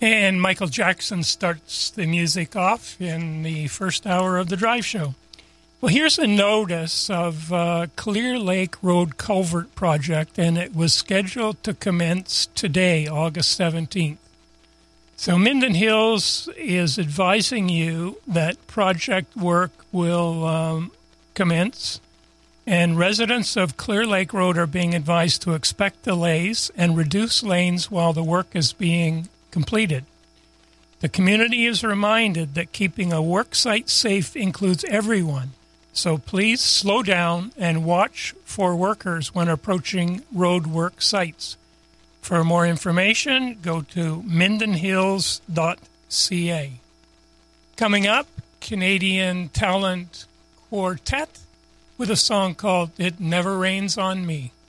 And Michael Jackson starts the music off in the first hour of the drive show. Well, here's a notice of Clear Lake Road Culvert Project, and it was scheduled to commence today, August 17th. So Minden Hills is advising you that project work will commence, and residents of Clear Lake Road are being advised to expect delays and reduce lanes while the work is being completed. The community is reminded that keeping a work site safe includes everyone, so please slow down and watch for workers when approaching road work sites. For more information, go to mindenhills.ca. Coming up, Canadian Talent Quartet with a song called It Never Rains on Me.